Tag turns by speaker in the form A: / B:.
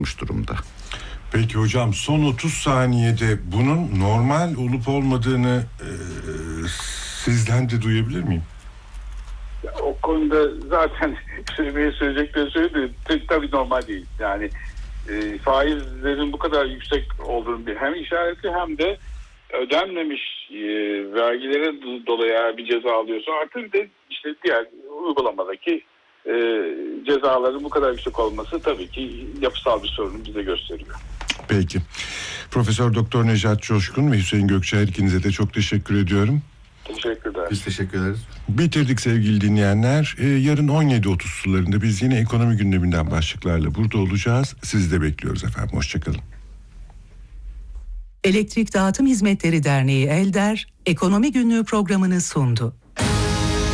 A: durumda.
B: Peki hocam, son 30 saniyede bunun normal olup olmadığını sizden de duyabilir miyim?
C: O konuda zaten söyleyecekleri söyledi. Tabii normal değil. Yani faizlerin bu kadar yüksek olduğunu hem işareti hem de ödenmemiş vergilere dolayı bir ceza alıyorsa artık bir de işte diğer uygulamadaki cezaların bu kadar yüksek olması tabii ki yapısal bir sorunu bize gösteriyor.
B: Peki. Profesör Doktor Necat Coşkun ve Hüseyin Gökçe, ikinize de çok teşekkür ediyorum.
C: Teşekkürler.
A: Biz teşekkür ederiz.
B: Bitirdik sevgili dinleyenler. Yarın 17.30 sularında biz yine ekonomi gündeminden başlıklarla burada olacağız. Sizi de bekliyoruz efendim. Hoşçakalın.
D: Elektrik Dağıtım Hizmetleri Derneği ELDER, Ekonomi Günlüğü programını sundu.